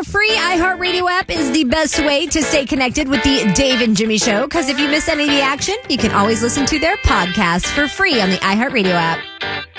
free iHeartRadio app is the best way to stay connected with the Dave and Jimmy Show, because if you miss any of the action, you can always listen to their podcast for free on the iHeartRadio app.